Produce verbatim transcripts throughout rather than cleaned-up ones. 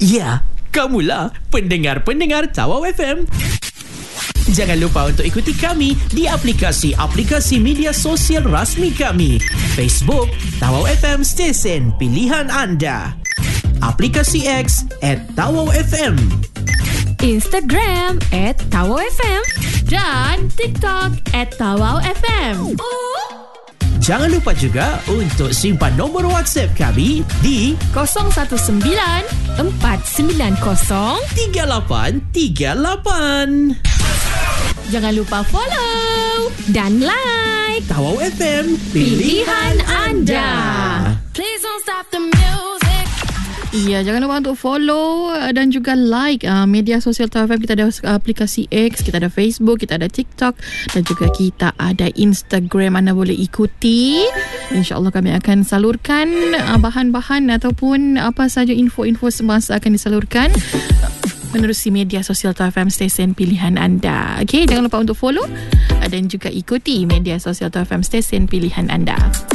Ya, kamulah pendengar-pendengar Tawau F M. Jangan lupa untuk ikuti kami di aplikasi-aplikasi media sosial rasmi kami. Facebook, Tawau F M stesen pilihan anda. Aplikasi X at Tawau F M. Instagram at Tawau F M. Dan TikTok at Tawau F M. Jangan lupa juga untuk simpan nombor WhatsApp kami di kosong satu sembilan empat sembilan kosong tiga lapan tiga lapan. Jangan lupa follow dan like Tawau F M, pilihan anda. Please don't stop the music. Iya, jangan lupa untuk follow dan juga like uh, media sosial Tawau F M. Kita ada aplikasi X, kita ada Facebook, kita ada TikTok dan juga kita ada Instagram. Anda boleh ikuti. InsyaAllah kami akan salurkan uh, bahan-bahan ataupun apa saja info-info semasa akan disalurkan menerusi media sosial Tawau F M stesen pilihan anda. Okey, jangan lupa untuk follow dan juga ikuti media sosial Tawau F M stesen pilihan anda.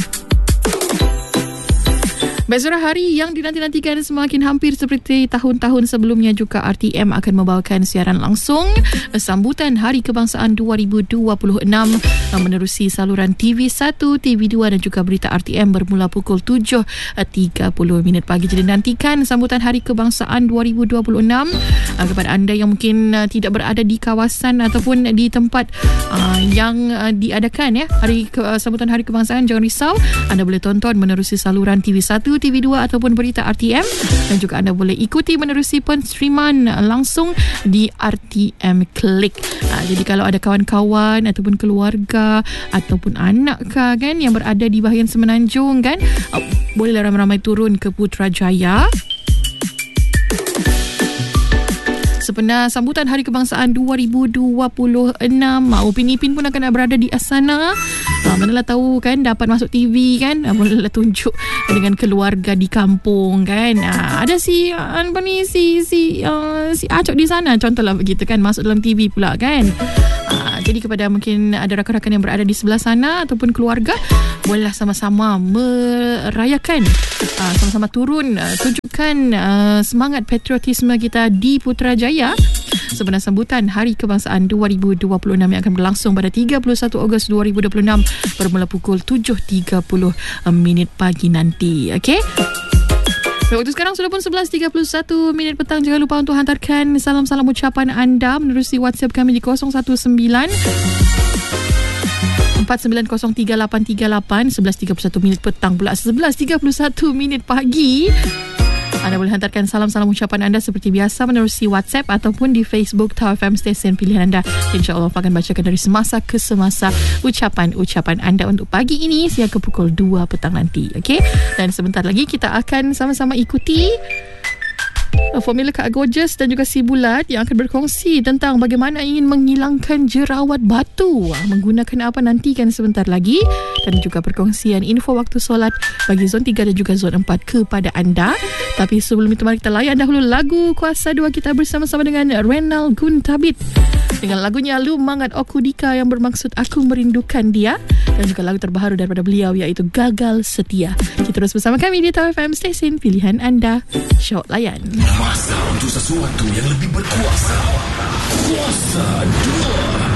Baik, sudah hari yang dinanti-nantikan semakin hampir seperti tahun-tahun sebelumnya juga R T M akan membawakan siaran langsung sambutan Hari Kebangsaan dua ribu dua puluh enam menerusi saluran T V satu, T V dua dan juga berita R T M bermula pukul tujuh tiga puluh minit pagi. Jadi nantikan sambutan Hari Kebangsaan dua ribu dua puluh enam kepada anda yang mungkin tidak berada di kawasan ataupun di tempat uh, yang uh, diadakan ya hari ke, uh, sambutan Hari Kebangsaan. Jangan risau, anda boleh tonton menerusi saluran T V satu, T V dua ataupun berita R T M dan juga anda boleh ikuti menerusi penstreaman langsung di R T M Klik. Ha, jadi kalau ada kawan-kawan ataupun keluarga ataupun anak kah, kan yang berada di bahagian Semenanjung kan, uh, bolehlah ramai-ramai turun ke Putrajaya. Sebenar sambutan Hari Kebangsaan dua ribu dua puluh enam, Upin Ipin pun akan berada di sana. Ha, manalah tahu kan dapat masuk T V kan, ha, manalah tunjuk dengan keluarga di kampung kan. Ha, ada si apa ni si si uh, si Acok di sana contohlah begitu kan, masuk dalam T V pula kan. Ha, jadi kepada mungkin ada rakan-rakan yang berada di sebelah sana ataupun keluarga, bolehlah sama-sama merayakan, uh, sama-sama turun uh, tunjukkan uh, semangat patriotisme kita di Putrajaya sebenar sambutan Hari Kebangsaan dua ribu dua puluh enam yang akan berlangsung pada tiga puluh satu Ogos dua ribu dua puluh enam bermula pukul tujuh tiga puluh minit pagi nanti. Okey. Waktu sekarang sudah pun sebelas tiga puluh satu minit petang. Jangan lupa untuk hantarkan salam-salam ucapan anda menerusi WhatsApp kami di kosong satu sembilan empat sembilan kosong tiga lapan tiga lapan. Sebelas tiga puluh satu minit petang pula, sebelas tiga puluh satu minit pagi. Anda boleh hantarkan salam-salam ucapan anda seperti biasa menerusi WhatsApp ataupun di Facebook Tawau F M stesen pilihan anda. InsyaAllah akan bacakan dari semasa ke semasa ucapan-ucapan anda untuk pagi ini sehingga pukul dua petang nanti. Okey? Dan sebentar lagi kita akan sama-sama ikuti formula Kak Gorgeous dan juga si Bulat yang akan berkongsi tentang bagaimana ingin menghilangkan jerawat batu. Menggunakan apa, nantikan sebentar lagi. Dan juga perkongsian info waktu solat bagi zon tiga dan juga zon empat kepada anda. Tapi sebelum itu mari kita layan dahulu lagu Kuasa dua kita bersama-sama dengan Renal Guntabit dengan lagunya Lumangat Okudika yang bermaksud Aku Merindukan Dia, dan juga lagu terbaru daripada beliau iaitu Gagal Setia. Kita terus bersama kami di Tawau F M stesen pilihan anda. Syok layan. Masa untuk sesuatu yang lebih berkuasa. Kuasa dua.